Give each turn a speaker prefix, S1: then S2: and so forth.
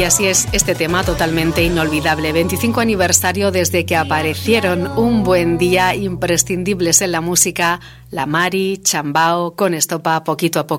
S1: Y así es este tema totalmente inolvidable. 25 aniversario desde que aparecieron. Un buen día, imprescindibles en la música. La Mari, Chambao, con Estopa, poquito a poco.